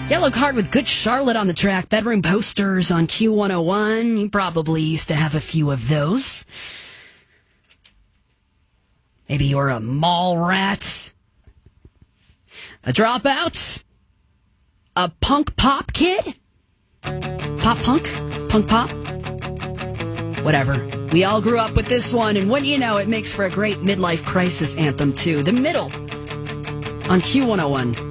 Yellow card with Good Charlotte on the track. Bedroom posters on Q101. You probably used to have a few of those. Maybe you're a mall rat. A dropout. A punk pop kid. Pop punk? Punk pop? Whatever. We all grew up with this one, and wouldn't you know, it makes for a great midlife crisis anthem, too. The Middle on Q101.